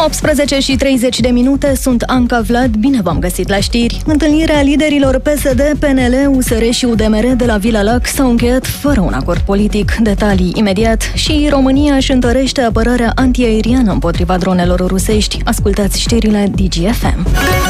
18 și 30 de minute, sunt Anca Vlad, bine v-am găsit la știri. Întâlnirea liderilor PSD, PNL, USR și UDMR de la Vila Lac s-au încheiat fără un acord politic. Detalii imediat. Și România își întărește apărarea antiaeriană împotriva dronelor rusești. Ascultați știrile DGFM.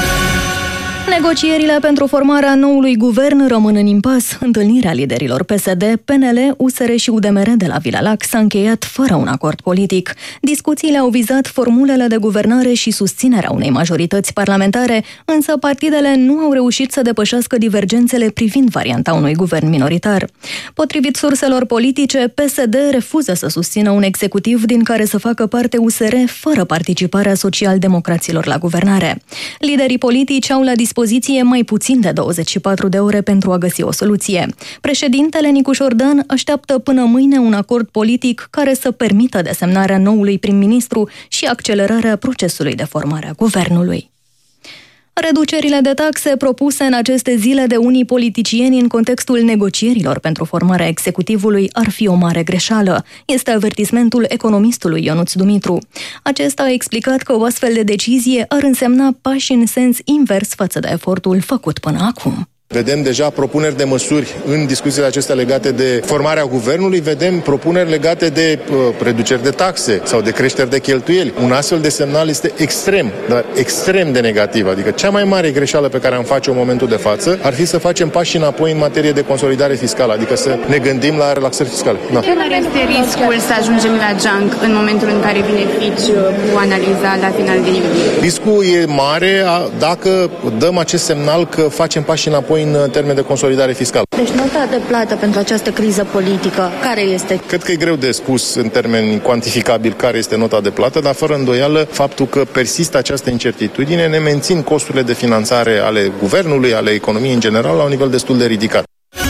Negocierile pentru formarea noului guvern rămân în impas. Întâlnirea liderilor PSD, PNL, USR și UDMR de la Vila Lac s-a încheiat fără un acord politic. Discuțiile au vizat formulele de guvernare și susținerea unei majorități parlamentare, însă partidele nu au reușit să depășească divergențele privind varianta unui guvern minoritar. Potrivit surselor politice, PSD refuză să susțină un executiv din care să facă parte USR fără participarea social-democraților la guvernare. Liderii politici au la dispoziție mai puțin de 24 de ore pentru a găsi o soluție. Președintele Nicu Șordan așteaptă până mâine un acord politic care să permită desemnarea noului prim-ministru și accelerarea procesului de formare a guvernului. Reducerile de taxe propuse în aceste zile de unii politicieni în contextul negocierilor pentru formarea executivului ar fi o mare greșeală. Este avertismentul economistului Ionuț Dumitru. Acesta a explicat că o astfel de decizie ar însemna pași în sens invers față de efortul făcut până acum. Vedem deja propuneri de măsuri în discuțiile acestea legate de formarea guvernului, vedem propuneri legate de reduceri de taxe sau de creșteri de cheltuieli. Un astfel de semnal este extrem, dar extrem de negativ. Adică cea mai mare greșeală pe care am face-o în momentul de față ar fi să facem pași înapoi în materie de consolidare fiscală, adică să ne gândim la relaxări fiscale. Da. Care este riscul să ajungem la junk în momentul în care vine Fitch cu analiza la final de iulie? Riscul e mare dacă dăm acest semnal că facem pași înapoi în termen de consolidare fiscală. Deci nota de plată pentru această criză politică, care este? Cred că e greu de spus în termeni cuantificabili care este nota de plată, dar fără îndoială faptul că persistă această incertitudine ne mențin costurile de finanțare ale guvernului, ale economiei în general, la un nivel destul de ridicat.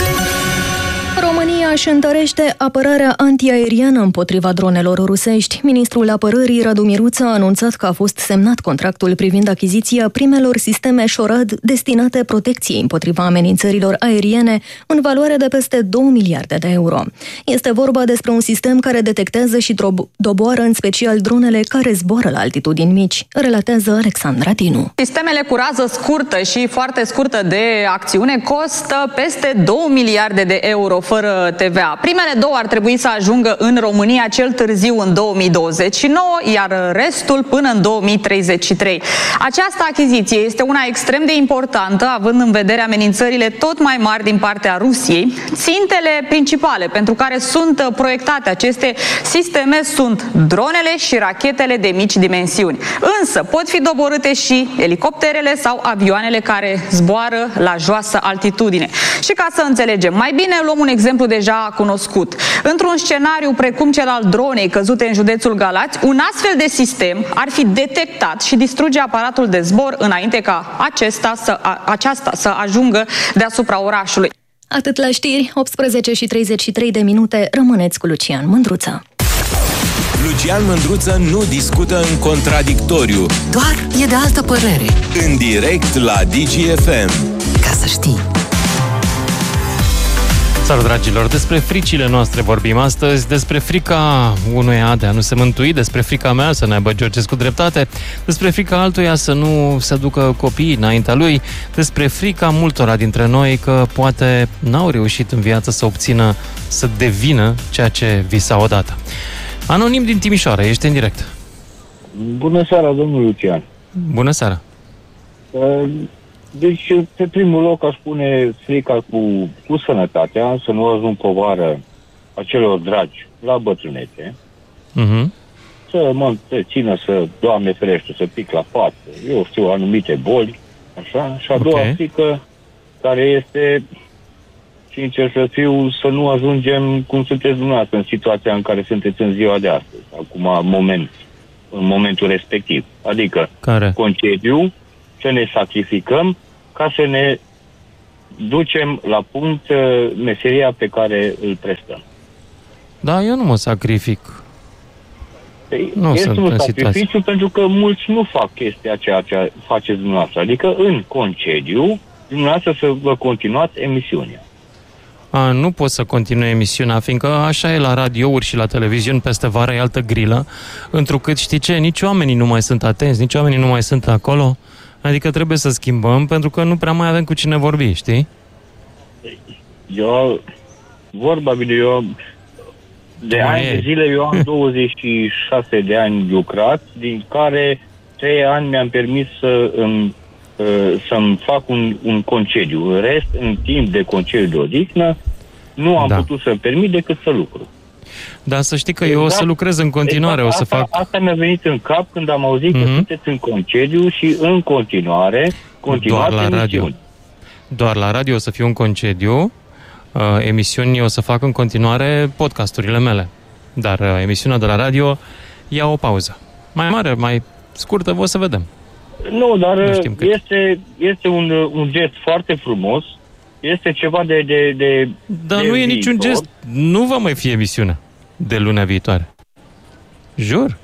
Își întărește apărarea antiaeriană împotriva dronelor rusești. Ministrul Apărării Radu Miruță a anunțat că a fost semnat contractul privind achiziția primelor sisteme Șorad destinate protecției împotriva amenințărilor aeriene în valoare de peste 2 miliarde de euro. Este vorba despre un sistem care detectează și doboară în special dronele care zboară la altitudini mici, relatează Alexandra Dinu. Sistemele cu rază scurtă și foarte scurtă de acțiune costă peste 2 miliarde de euro fără TVA. Primele două ar trebui să ajungă în România cel târziu în 2029, iar restul până în 2033. Această achiziție este una extrem de importantă, având în vedere amenințările tot mai mari din partea Rusiei. Țintele principale pentru care sunt proiectate aceste sisteme sunt dronele și rachetele de mici dimensiuni. Însă pot fi doborâte și elicopterele sau avioanele care zboară la joasă altitudine. Și ca să înțelegem mai bine, luăm un exemplu deja cunoscut. Într-un scenariu precum cel al dronei căzute în județul Galați, un astfel de sistem ar fi detectat și distruge aparatul de zbor înainte ca aceasta să ajungă deasupra orașului. Atât la știri, 18 și 33 de minute, rămâneți cu Lucian Mândruță. Lucian Mândruță nu discută în contradictoriu, doar e de altă părere. În direct la DGFM. Ca să știi. Salut, dragilor! Despre fricile noastre vorbim astăzi, despre frica unuia de a nu se mântui, despre frica mea să ne aibă Georgescu dreptate, despre frica altuia să nu se ducă copiii înaintea lui, despre frica multora dintre noi că poate n-au reușit în viață să obțină, să devină ceea ce visa odată. Anonim din Timișoara, ești în direct. Bună seara, domnul Lucian. Bună seara. Deci, pe primul loc, aș spune frica cu sănătatea, să nu ajung povară acelor dragi la bătrânețe, să mă întrețină, să, Doamne ferește, să pic la față, eu știu, anumite boli, așa, și a doua frică, care este, sincer să fiu, să nu ajungem cum sunteți dumneavoastră în situația în care sunteți în ziua de astăzi, acum, în momentul respectiv, adică concediu, să ne sacrificăm ca să ne ducem la punct meseria pe care îl prestăm. Da, eu nu mă sacrific. Este un sacrificiu pentru că mulți nu fac chestia ceea ce faceți dumneavoastră. Adică în concediu, dumneavoastră să vă continuați emisiunea. nu pot să continui emisiunea, fiindcă așa e la radiouri și la televiziuni, peste vară e altă grilă, întrucât, știi ce, nici oamenii nu mai sunt atenți, nici oamenii nu mai sunt acolo, adică trebuie să schimbăm, pentru că nu prea mai avem cu cine vorbi, știi? De ani de zile, eu am 26 de ani lucrat, din care 3 ani mi-am permis să-mi fac un concediu. În rest, în timp de concediu de odihnă, nu am putut să-mi permit decât să lucru. Da, să știi că eu o să lucrez în continuare, o să fac... Asta mi-a venit în cap când am auzit că sunteți în concediu și în continuare continuați emisiuni. Doar la radio o să fiu în concediu, emisiuni o să fac în continuare podcasturile mele. Dar emisiunea de la radio ia o pauză. Mai mare, mai scurtă, o să vedem. Nu, dar este un gest foarte frumos. Este ceva de Dar nu e niciun gest. Nu va mai fi emisiunea de luna viitoare. Jur.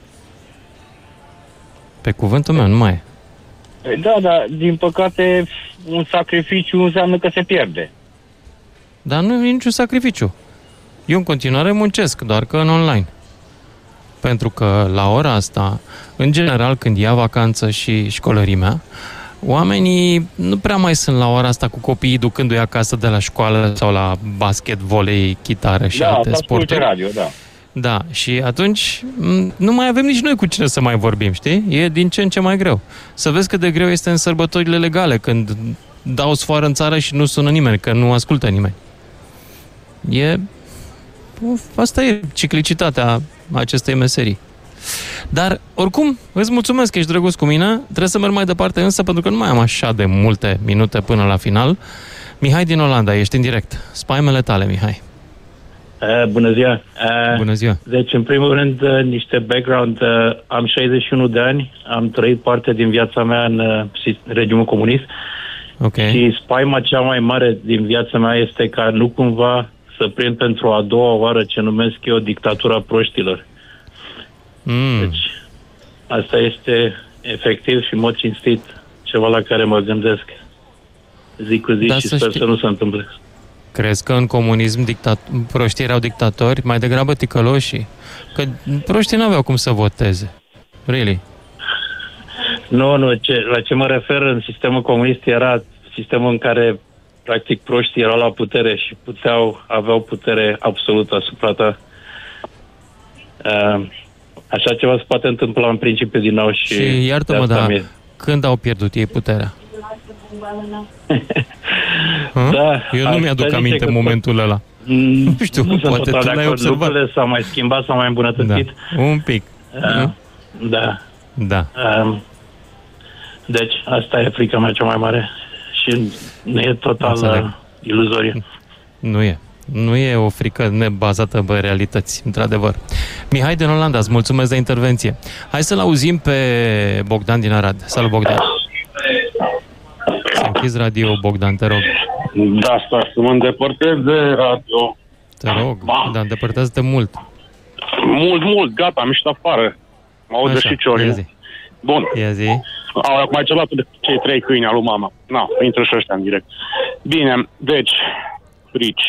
Pe cuvântul meu, nu mai e. Da, dar din păcate un sacrificiu înseamnă că se pierde. Dar nu e niciun sacrificiu. Eu în continuare muncesc, doar că în online. Pentru că la ora asta, în general, când ia vacanță și școlărimea, oamenii nu prea mai sunt la ora asta cu copiii ducându-i acasă de la școală sau la basket, volei, chitară și alte sporturi. Radio, da. Da, și atunci nu mai avem nici noi cu cine să mai vorbim, știi? E din ce în ce mai greu. Să vezi cât de greu este în sărbătorile legale, când dau sfoară în țară și nu sună nimeni, că nu ascultă nimeni. Asta e ciclicitatea acestei meserii. Dar, oricum, îți mulțumesc că ești drăguț cu mine. Trebuie să merg mai departe însă, pentru că nu mai am așa de multe minute până la final. Mihai din Olanda, ești în direct. Spaimele tale, Mihai. Bună ziua! Bună ziua! Deci, în primul rând, niște background. Am 61 de ani, am trăit parte din viața mea în regimul comunist. Okay. Și spaima cea mai mare din viața mea este ca nu cumva să prind pentru a doua oară ce numesc eu dictatura proștilor. Deci, asta este efectiv și în mod cinstit ceva la care mă gândesc zi cu zi și sper să nu se întâmple. Crezi că în comunism proștii erau dictatori? Mai degrabă ticăloșii? Că proștii n-aveau cum să voteze. Really? Nu, la ce mă refer în sistemul comunist era sistemul în care practic proștii erau la putere și aveau putere absolută asupra ta. Așa ceva se poate întâmpla în principiu din nou și iartă-mă, dar când au pierdut ei puterea? Da, eu nu mi-aduc aminte momentul ăla. Nu știu, poate tu l-ai observat. Lucrurile s-au mai schimbat, s-au mai îmbunătățit. Da, un pic. Da. Deci, asta e frica mea cea mai mare. Și nu e total iluzorie. Nu e o frică nebazată pe realități, într-adevăr. Mihai din Olanda, îți mulțumesc de intervenție. Hai să-l auzim pe Bogdan din Arad. Salut, Bogdan! Să închizi radio, Bogdan, te rog. Da, stai să mă îndepărtez de radio. Te rog, dar îndepărtează-te mult. Mult, gata, am ieșit afară. Mă aud și ciorii. Bun. Ia zi. Acum ai cealaltă de cei 3 câini al lui mama. Intră și ăștia în direct. Bine, deci, frici.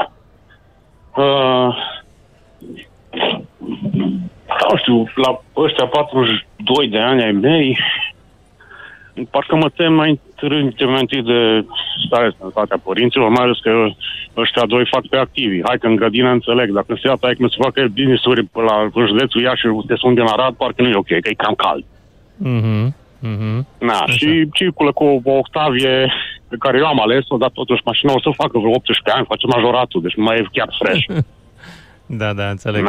Nu știu, la ăștia 42 de ani ai mei, parcă mă tem mai întâi de starea de sănătatea părinților, mai ales că ăștia doi fac pe activi. Hai că în grădină înțeleg, dacă se ia tai că se facă business-uri la județul Iași și te sun din Arad, parcă nu e ok, că e cam cald. Și circulă cu o Octavie pe care eu am ales-o, dar totuși mașina o să facă vreo 18 ani, face majoratul, deci nu mai e chiar fresh. Da, înțeleg.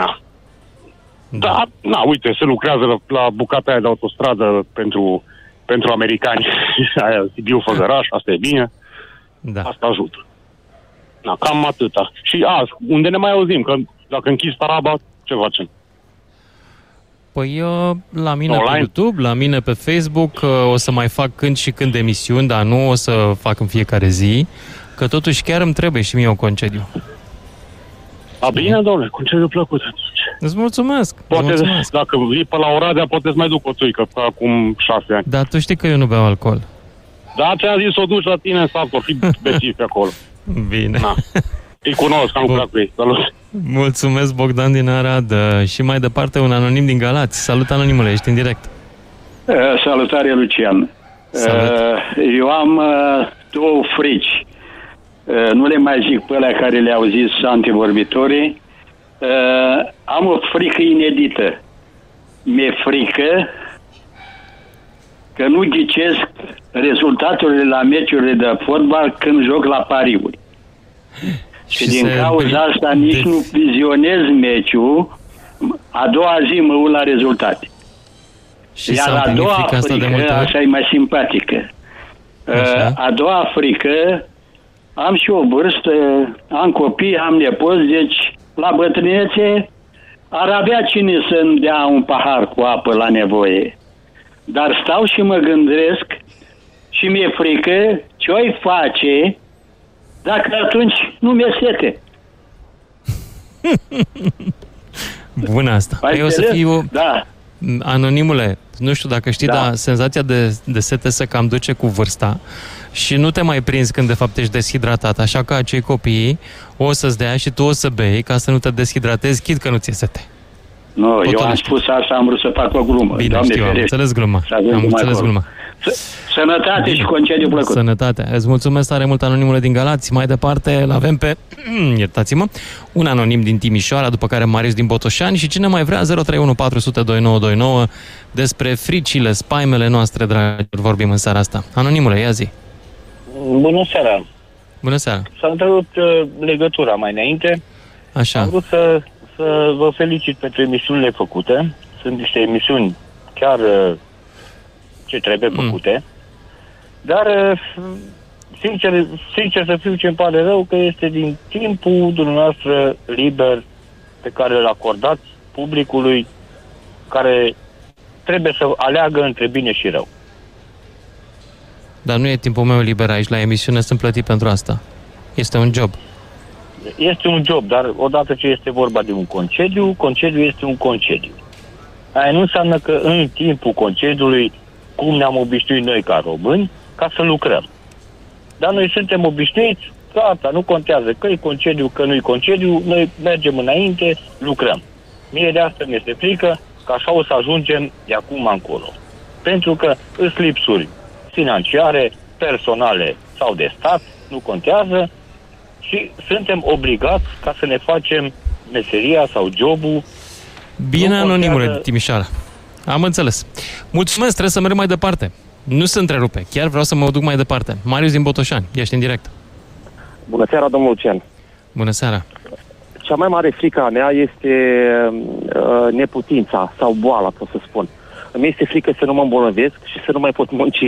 Uite, se lucrează la bucata aia de autostradă pentru americani, aia Sibiu-Făgăraș, asta e bine, asta ajută. Cam atâta. Și unde ne mai auzim? Că dacă închizi Taraba, ce facem? Păi la mine online, pe YouTube, la mine pe Facebook, o să mai fac când și când emisiuni, dar nu o să fac în fiecare zi, că totuși chiar îmi trebuie și mie un concediu. Bine, domnule, concediu plăcut atunci. Îți mulțumesc. Poate, dacă vii pe la Oradea, poate să mai duc o țuică, că acum 6 ani. Dar tu știi că eu nu beau alcool. Da, ți-am zis, o duci la tine în sat, o fi bețiv pe acolo. Bine. Îi cunosc, am lucrat cu ei. Salut! Mulțumesc, Bogdan din Arad. Și mai departe, un anonim din Galați. Salut, anonimule, ești în direct. Salutare, Lucian. Eu am două frici. Nu le mai zic pe alea care le-au zis antivorbitorii. Am o frică inedită. Mi-e frică că nu ghicesc rezultaturile la meciurile de fotbal când joc la pariuri. Și din cauza asta nici nu vizionez meciul, a doua zi mă uit la rezultate. Și iar a doua frică, așa e mai simpatică. A doua frică, am și o vârstă, am copii, am nepoți, deci la bătrânețe ar avea cine să-mi dea un pahar cu apă la nevoie. Dar stau și mă gândesc și mi-e frică ce-o-i face dacă atunci nu mi-e sete. Bună asta. Eu o să fiu... Da. Anonimule, nu știu dacă știi, dar senzația de sete se cam duce cu vârsta și nu te mai prinzi când de fapt ești deshidratat, așa că acei copii o să-ți dea și tu o să bei ca să nu te deshidratezi, chit că nu ți-e sete. Nu, eu am spus asta, am vrut să fac o glumă. Bine, știu, am înțeles gluma. Sănătate și concediu plăcut. Sănătate. Îți mulțumesc tare mult, anonimule din Galați. Mai departe îl avem pe, iertați-mă, un anonim din Timișoara, după care Marius din Botoșani și cine mai vrea 031 400 2929 despre fricile, spaimele noastre, dragi, vorbim în seara asta. Anonimule, ia zi. Bună seara. Bună seara. S-a întrerupt legătura mai înainte. Așa. Am vrut să vă felicit pentru emisiunile făcute. Sunt niște emisiuni chiar ce trebuie făcute. Dar, sincer să fiu, ce-mi pare rău că este din timpul dumneavoastră liber pe care îl acordați publicului care trebuie să aleagă între bine și rău. Dar nu e timpul meu liber aici, la emisiune sunt plătit pentru asta. Este un job. Este un job, dar odată ce este vorba de un concediu, concediu este un concediu. Aia nu înseamnă că în timpul concediului, cum ne-am obișnuit noi ca români, ca să lucrăm. Dar noi suntem obișnuiți, gata, nu contează că e concediu, că nu e concediu, noi mergem înainte, lucrăm. Mie de asta mi-este frică că așa o să ajungem de acum încolo. Pentru că îs lipsuri financiare, personale sau de stat, nu contează, și suntem obligați ca să ne facem meseria sau jobul. Bine, anonimule din Timișoara. Am înțeles. Mulțumesc, trebuie să merg mai departe. Nu se întrerupe, chiar vreau să mă duc mai departe. Marius din Botoșani, ești în direct. Bună seara, domnul Lucian. Bună seara. Cea mai mare frică a mea este neputința sau boala, pot să spun. Îmi este frică să nu mă îmbolnăvesc și să nu mai pot munci.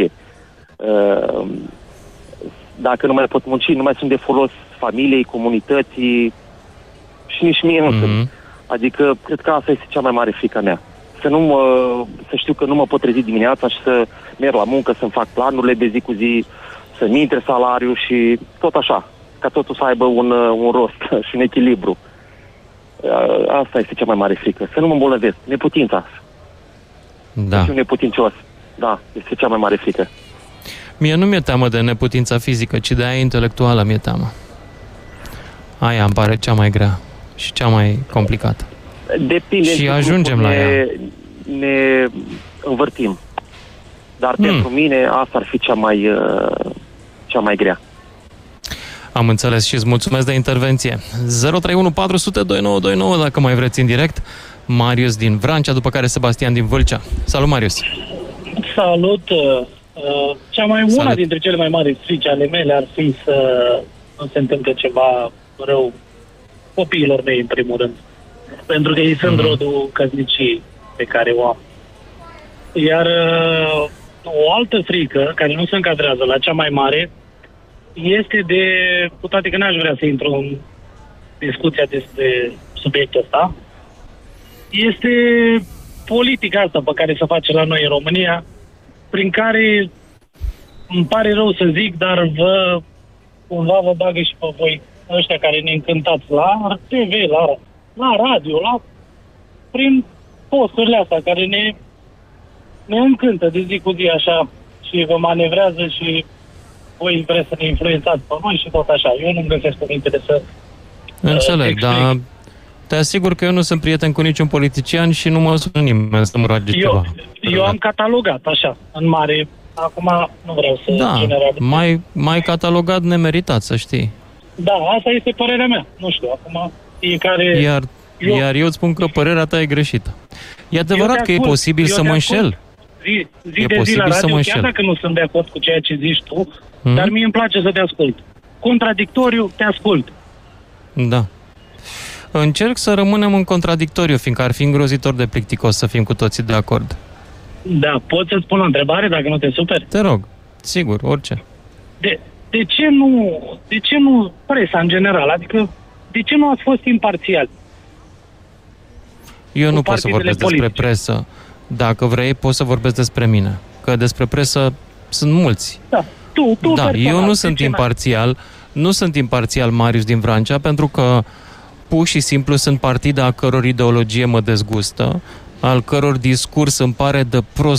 Dacă nu mai pot munci, nu mai sunt de folos familiei, comunității și nici mie nu sunt. Adică, cred că asta este cea mai mare frică a mea. Să știu că nu mă pot trezi dimineața și să merg la muncă, să-mi fac planurile de zi cu zi, să-mi intre salariul și tot așa, ca totul să aibă un rost și un echilibru. Asta este cea mai mare frică. Să nu mă îmbolnăvesc. Neputința. Da. Să fiu neputincios. Da, este cea mai mare frică. Mie nu mi-e teamă de neputința fizică, ci de aia intelectuală mi-e teamă. Aia îmi pare cea mai grea și cea mai complicată. Depinde. Și ajungem la ea. Ne învârtim. Dar pentru mine asta ar fi cea mai grea. Am înțeles și îți mulțumesc de intervenție. 031 400 2929 dacă mai vreți în direct. Marius din Vrancea, după care Sebastian din Vâlcea. Salut, Marius! Salut! Una dintre cele mai mari frici ale mele ar fi să nu se întâmple ceva rău copiilor mei, în primul rând. Pentru că ei sunt rodul căsnicii pe care o am. Iar o altă frică, care nu se încadrează la cea mai mare, este cu toate că n-aș vrea să intru în discuția despre subiectul ăsta, este politica asta pe care se face la noi în România, prin care îmi pare rău să zic, dar cumva vă bagă și pe voi ăștia care ne încântați la TV, la radio, prin posturile astea care ne încântă de zi cu zi așa și vă manevrează și voi vreți să ne influențați pe noi și tot așa. Eu nu-mi găsesc cuvintele să Înțeleg, dar te asigur că eu nu sunt prieten cu niciun politician și nu mă sună nimeni să-mi roage ceva. Eu am catalogat, așa, în mare. Acum nu vreau să generalizez. Mai catalogat nemeritat, să știi. Da, asta este părerea mea. Nu știu, acum fiecare... Iar eu îți spun că părerea ta e greșită. E adevărat că e posibil să mă înșel. Zi de zi la radio, chiar dacă nu sunt de acord cu ceea ce zici tu, dar mie îmi place să te ascult. Contradictoriu, te ascult. Da. Încerc să rămânem în contradictoriu, fiindcă ar fi îngrozitor de plicticos să fim cu toții de acord. Da, pot să-ți pun o întrebare dacă nu te superi? Te rog, sigur, orice. De ce nu presa în general? Adică, de ce nu ați fost imparțiali? Eu nu pot să vorbesc despre presă. Dacă vrei, poți să vorbesc despre mine. Că despre presă sunt mulți. Da, tu eu nu sunt imparțial. Nu sunt imparțial, Marius din Vrancea, pentru că pur și simplu sunt partida a căror ideologie mă dezgustă, al căror discurs îmi pare de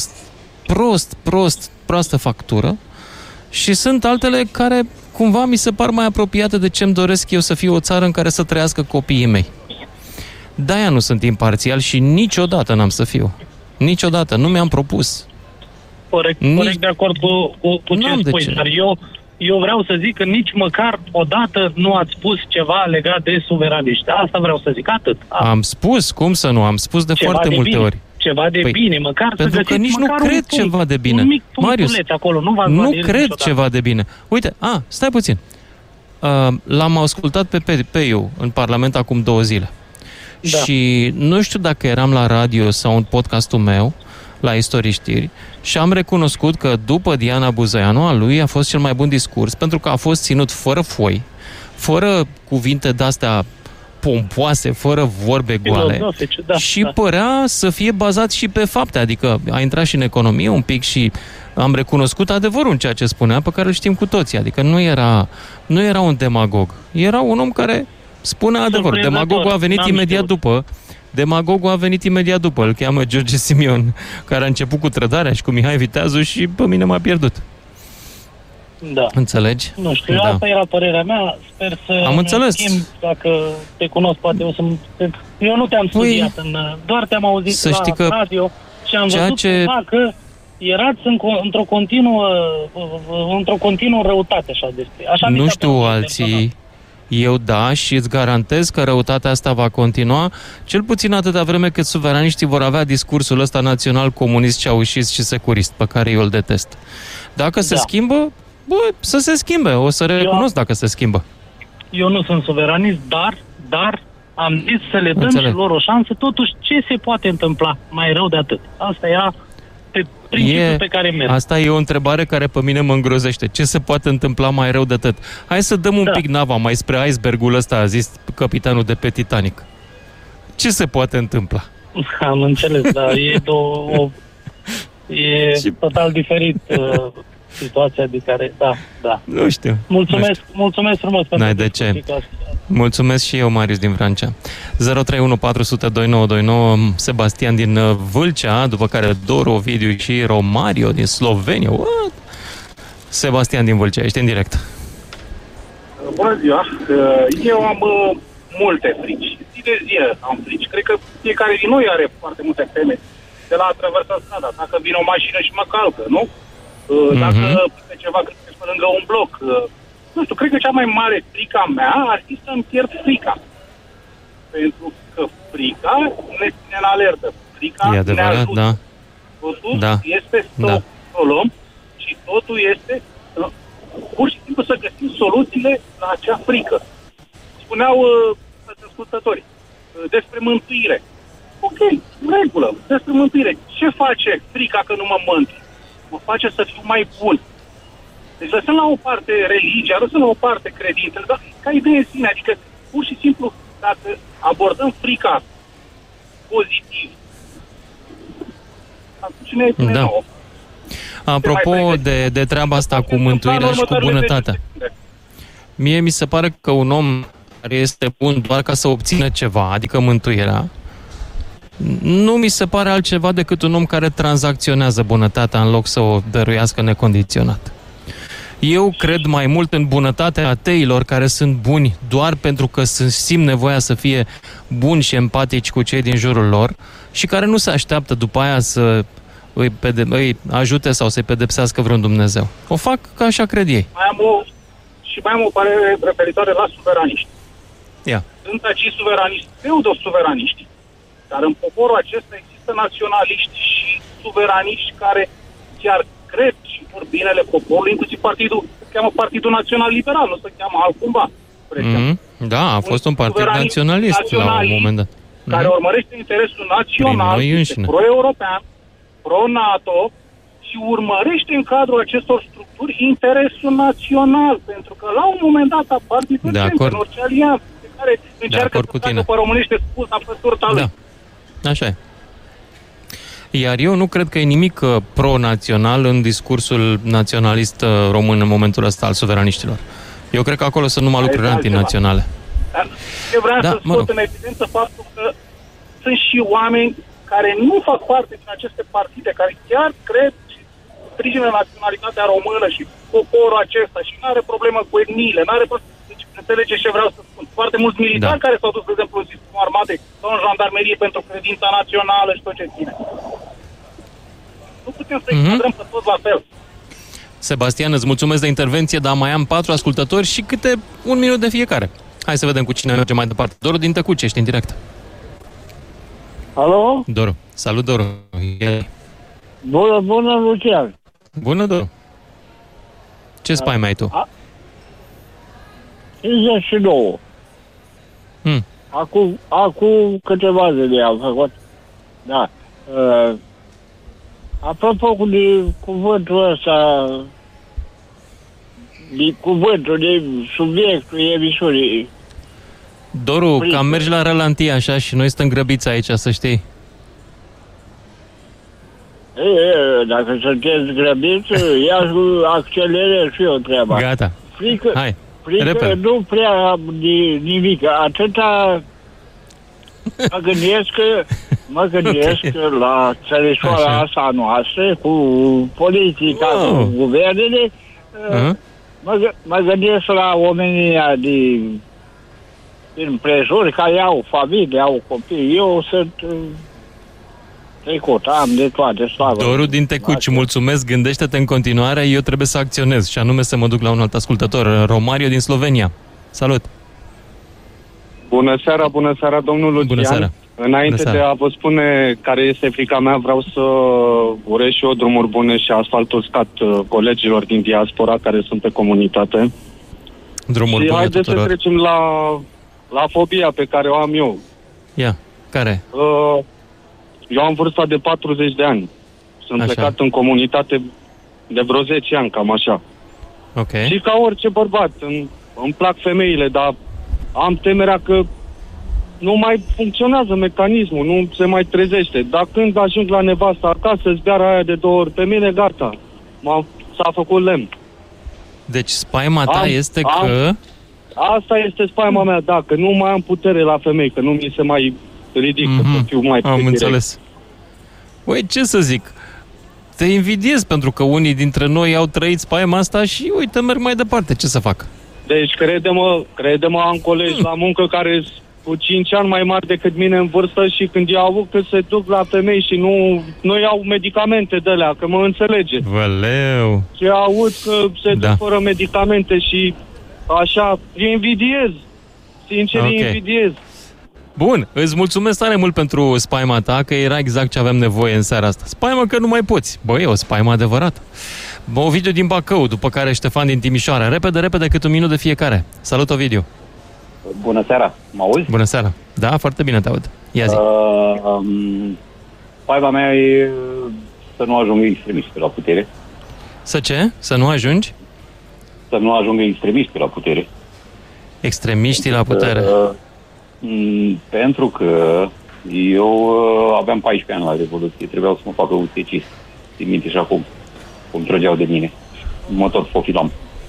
proastă factură, și sunt altele care cumva mi se par mai apropiate de ce-mi doresc eu să fiu o țară în care să trăiască copiii mei. De-aia nu sunt imparțial și niciodată n-am să fiu. Niciodată, nu mi-am propus. Corect de acord cu ce spui, dar eu vreau să zic că nici măcar odată nu ați spus ceva legat de suveraniști. Asta vreau să zic, atât. Am spus, cum să nu? Am spus de foarte multe ori. Ceva de bine, măcar să pentru că nici nu cred ceva de bine. Un mic Marius, acolo, nu cred ceva de bine. Uite, stai puțin. L-am ascultat pe Peiu în Parlament acum 2 zile. Da. Și nu știu dacă eram la radio sau în podcastul meu, la Istorii Știri, și am recunoscut că după Diana Buzăianu, a lui a fost cel mai bun discurs, pentru că a fost ținut fără foi, fără cuvinte de-astea pompoase, fără vorbe goale, și părea să fie bazat și pe fapte, adică a intrat și în economie un pic și am recunoscut adevărul în ceea ce spunea, pe care îl știm cu toții, adică nu era un demagog, era un om care spune adevărul. Demagogul a venit imediat după. Îl cheamă George Simion, care a început cu trădarea și cu Mihai Viteazu și pe mine m-a pierdut. Da. Înțelegi? Nu știu, asta era părerea mea. Sper să am înțeles. Schimb, dacă te cunosc, poate eu nu te-am studiat, doar te-am auzit la radio și am văzut că erați într-o continuă răutate, așa despre. Așa nu știu alții. Eu și îți garantez că răutatea asta va continua, cel puțin atâta vreme cât suveraniștii vor avea discursul ăsta național comunist, ceaușist și securist, pe care eu îl detest. Dacă se schimbă, să se schimbe. O să recunosc dacă se schimbă. Eu nu sunt suveranist, dar am zis să le dăm și lor o șansă. Totuși, ce se poate întâmpla mai rău de atât? Asta era principiul pe care merg. Asta e o întrebare care pe mine mă îngrozește. Ce se poate întâmpla mai rău de atât? Hai să dăm un pic nava mai spre icebergul ăsta, a zis capitanul de pe Titanic. Ce se poate întâmpla? Am înțeles, dar e total diferit situația de care... Da. Nu știu. Mulțumesc frumos pentru de ce. Mulțumesc și eu, Marius din Vrancea. 031 400 2929, Sebastian din Vâlcea, după care Doru, Ovidiu și Romario din Slovenia. What? Sebastian din Vâlcea, ești în direct. Bună ziua! Eu am multe frici. Zi de zi am frici. Cred că fiecare din noi are foarte multe teme. De la a traversa strada, dacă vine o mașină și mă calcă, nu? Dacă pe ceva crește pe lângă un bloc. Nu știu, cred că cea mai mare frica mea ar fi să-mi pierd frica. Pentru că frica ne ține în alertă. Frica ne ajută. Totul este să o luăm și totul este pur și simplu să găsim soluțiile la acea frică. Spuneau ascultători despre mântuire. Ok, în regulă, despre mântuire. Ce face frica că nu mă mântui? Mă face să fiu mai bun. Deci lăsăm la o parte religia, lăsăm la o parte credință, dar ca idee în sine, adică pur și simplu dacă abordăm frica pozitiv, atunci ne ține nouă. Apropo de treaba asta cu mântuirea și cu bunătatea, mie mi se pare că un om care este bun doar ca să obțină ceva, adică mântuirea, nu mi se pare altceva decât un om care tranzacționează bunătatea în loc să o dăruiască necondiționat. Eu cred mai mult în bunătatea ateilor care sunt buni doar pentru că simt nevoia să fie buni și empatici cu cei din jurul lor și care nu se așteaptă după aia să îi ajute sau să-i pedepsească vreun Dumnezeu. O fac ca așa cred ei. Mai am o părere referitoare la suveraniști. Ia. Sunt acei suveraniști, pseudo-suveraniști, dar în poporul acesta există naționaliști și suveraniști care chiar cred și vor binele poporului, inclusiv partidul, se cheamă Partidul Național Liberal, nu se cheamă altcumva. Da, a fost un partid naționalist la un moment dat. Care urmărește interesul național, pro-european, pro-NATO și urmărește în cadrul acestor structuri interesul național, pentru că la un moment dat apar divergențe în orice alianță care încearcă să facă pe românește spus pe turta lui. Da, așa e. Iar eu nu cred că e nimic pro-național în discursul naționalist român în momentul ăsta al suveraniștilor. Eu cred că acolo sunt numai lucruri antinaționale. Dar eu vreau să scot în evidență faptul că sunt și oameni care nu fac parte din aceste partide, care chiar cred și sprijină naționalitatea română și poporul acesta și nu are problemă cu etniile, nu are problemă. Deci, înțelegeți ce vreau să spun. Foarte mulți militari care s-au dus, de exemplu, în sistemul armatei sau în jandarmerie pentru credința națională și tot ce ține. Nu putem să încadrăm pe toți la fel. Sebastian, îți mulțumesc de intervenție, dar mai am 4 ascultători și câte 1 minut de fiecare. Hai să vedem cu cine merge mai departe. Doru din Tăcuci, ești în direct. Alo? Doru. Salut, Doru. Bună, Lucian. Bună, Doru. Ce spaime ai tu? 59. Acum câteva zile am făcut. Da. Apropo de cuvântul ăsta, de subiectul emisiunii. Doru, cam mergi la ralantie așa și noi stăm grăbiți aici, să știi. Dacă sunteți grăbiți, ia accelerez și eu treaba. Gata. Hai. Frică nu prea nimic. Atâta mă gândesc la țărișoara asta noastră, cu politica, cu guvernele. Mă gândesc la oamenii din prejur, care au familie, au copii. Eu sunt trecut, am de toate, slavă. Doru din Tecuci, mulțumesc, gândește-te în continuare, eu trebuie să acționez și anume să mă duc la un alt ascultător, Romario din Slovenia. Salut! Bună seara, domnul Lucian. Bună seara. Înainte de a vă spune care este frica mea, vreau să urez și eu drumuri bune și asfalt uscat colegilor din diaspora care sunt pe comunitate. Drumuri și bune haideți tuturor. să trecem la fobia pe care o am eu. Ia, care? Eu am vârsta de 40 de ani. Sunt plecat în comunitate de vreo 10 ani, cam așa. Okay. Și ca orice bărbat, îmi plac femeile, dar am temerea că nu mai funcționează mecanismul, nu se mai trezește. Dar când ajung la nevasta acasă, zbeara aia de 2 ori pe mine, gata. S-a făcut lemn. Deci spaima ta este că... Asta este spaima mea, da, că nu mai am putere la femei, că nu mi se mai ridic, să fiu mai am direct. înțeles. Băi, ce să zic? Te invidiez pentru că unii dintre noi au trăit spaima asta și uite, merg mai departe. Ce să fac? Deci, crede-mă, am colegi la muncă care cu 5 ani mai mari decât mine în vârstă și când i-au avut că se duc la femei și nu iau medicamente de alea, că mă înțelege. Văleu! Și aud că se duc fără medicamente și așa, îi invidiez. Sincer, îi invidiez. Bun, îți mulțumesc tare mult pentru spaima ta, că era exact ce aveam nevoie în seara asta. Spaima că nu mai poți. Băi, e o spaimă adevărată. Ovidiu din Bacău, după care Ștefan din Timișoara. Repede, cât 1 minut de fiecare. Salut, Ovidiu! Bună seara, mă auzi? Bună seara. Da, foarte bine te aud. Ia zi. Spaima mea e să nu ajungă extremiști la putere. Să ce? Să nu ajungi? Să nu ajungă extremiști la putere. Extremiștii la putere? Pentru că eu aveam 14 ani la Revoluție, trebuiau să mă facă un secist. Țin minte și acum, cum trăgeau de mine. Mă tot fofilam.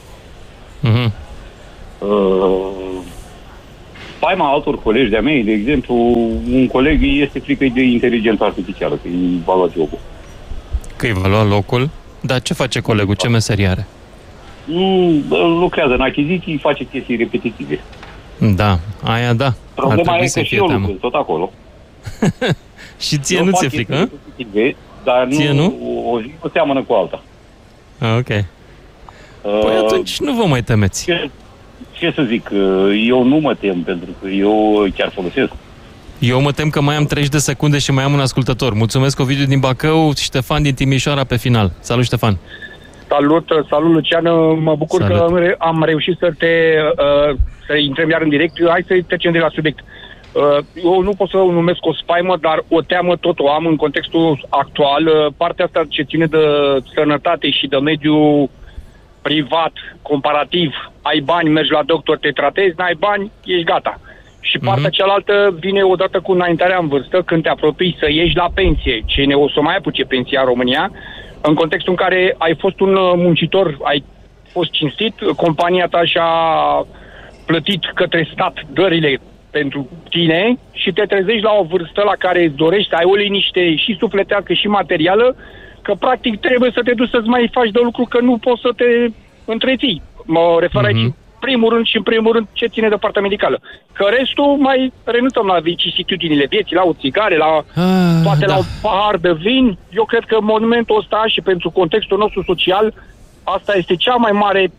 Spaima altor colegi de-a mei, de exemplu, un coleg este frică de inteligență artificială, că îi va lua locul. Că îi va lua locul? Dar ce face colegul? Ce meserie are? lucrează în achiziții, face chestii repetitive. Da, aia da. Problema e că și eu lucrez tot acolo. Și ție nu ți-e frică? Dar ție nu? O zi nu seamănă cu alta. Ok. Păi atunci nu vă mai temeți. Ce să zic, eu nu mă tem, pentru că eu chiar folosesc. Eu mă tem că mai am 30 de secunde și mai am un ascultător. Mulțumesc, Ovidiu din Bacău, Ștefan din Timișoara pe final. Salut, Ștefan! Salut, Lucian! Mă bucur că am reușit să intrăm iar în direct. Hai să trecem de la subiect. Eu nu pot să o numesc o spaimă, dar o teamă tot o am în contextul actual. Partea asta ce ține de sănătate și de mediul privat, comparativ, ai bani, mergi la doctor, te tratezi, n-ai bani, ești gata. Și partea cealaltă vine odată cu înaintarea în vârstă, când te apropii să ieși la pensie, cine o să mai apuce pensia în România, în contextul în care ai fost un muncitor, ai fost cinstit, compania ta și-a plătit către stat dările pentru tine și te trezești la o vârstă la care dorești să ai o liniște și sufletească și materială, că practic trebuie să te duci să-ți mai faci de lucru, că nu poți să te întreții. Mă refer aici în primul rând ce ține de partea medicală. Că restul mai renunțăm la vicisitudinile vieții, la o țigară, poate la un pahar de vin. Eu cred că monumentul ăsta și pentru contextul nostru social, asta este cea mai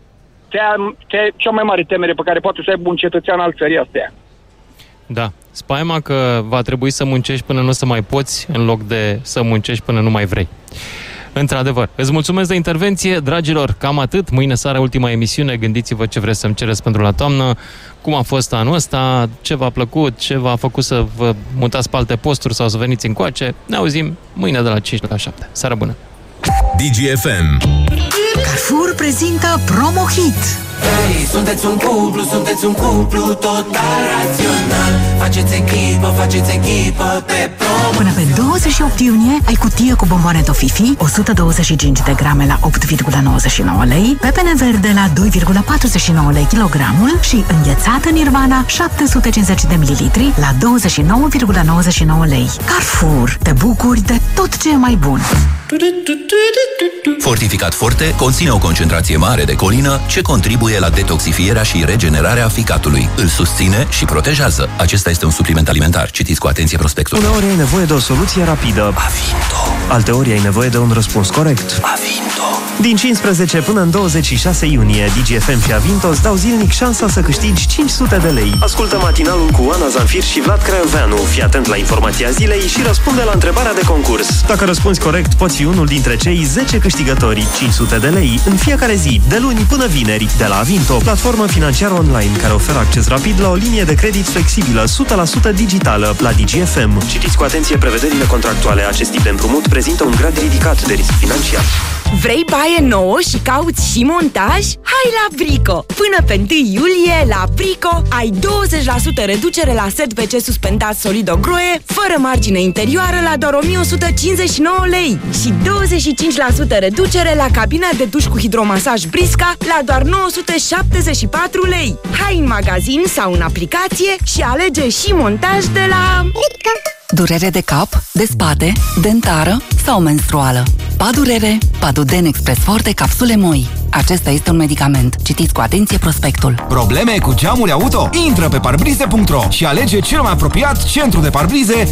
mare temere pe care poate să aibă un cetățean al țării astea. Da. Spaima că va trebui să muncești până nu o să mai poți, în loc de să muncești până nu mai vrei. Într-adevăr. Îți mulțumesc de intervenție, dragilor, cam atât. Mâine seara, ultima emisiune. Gândiți-vă ce vreți să-mi cereți pentru la toamnă, cum a fost anul ăsta, ce v-a plăcut, ce v-a făcut să vă mutați pe alte posturi sau să veniți încoace. Ne auzim mâine de la 5 la 7. Seară bună! DGFM Carrefour prezintă Promo Hit. Hey, sunteți un cuplu total rațional. Faceți echipă pe Promo. Până pe 28 iunie ai cutie cu bomboane Tofifi 125 de grame la 8,99 lei, pepene verde la 2,49 lei kilogramul și înghețată Nirvana 750 de mililitri la 29,99 lei. Carrefour, te bucuri de tot ce e mai bun. Fortificat Forte conține o concentrație mare de colină ce contribuie la detoxifierea și regenerarea ficatului. Îl susține și protejează. Acesta este un supliment alimentar. Citiți cu atenție prospectul. Uneori ai nevoie de o soluție rapidă. Avinto. Alteori ai nevoie de un răspuns corect. Avinto. Din 15 până în 26 iunie, DGFM și Avinto îți dau zilnic șansa să câștigi 500 de lei. Ascultă matinalul cu Ana Zanfir și Vlad Craioveanu. Fii atent la informația zilei și răspunde la întrebarea de concurs. Dacă răspunzi corect, poți fi unul dintre cei 10 câștigători. 500 de lei în fiecare zi, de luni până vineri, de la Avinto, platformă financiară online care oferă acces rapid la o linie de credit flexibilă 100% digitală la DGFM. Citiți cu atenție prevederile contractuale. Acest tip de împrumut prezintă un grad ridicat de risc financiar. Vrei baie nouă și cauți și montaj? Hai la Brico! Până pe 1 iulie, la Brico, ai 20% reducere la set WC suspendat Solido-Groe, fără margine interioară, la doar 1159 lei și 25% reducere la cabina de duș cu hidromasaj Brisca, la doar 974 lei. Hai în magazin sau în aplicație și alege și montaj de la Brico. Durere de cap, de spate, dentară sau menstruală. Padurere, Paduden Express Forte capsule moi. Acesta este un medicament. Citiți cu atenție prospectul. Probleme cu geamuri auto? Intră pe parbrize.ro și alege cel mai apropiat centru de parbrize